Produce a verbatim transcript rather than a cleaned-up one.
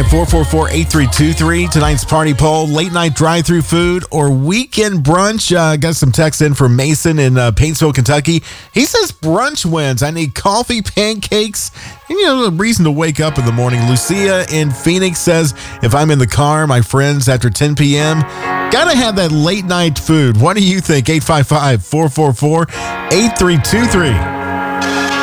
four four four, eight three two three. Tonight's party poll, late night drive-through food or weekend brunch. Uh, got some text in from Mason in uh, Paintsville, Kentucky. He says brunch wins. I need coffee, pancakes, and, you know, a reason to wake up in the morning. Lucia in Phoenix says, if I'm in the car, my friends, after ten p.m., gotta have that late night food. What do you think? eight five five, four four four, eight three two three.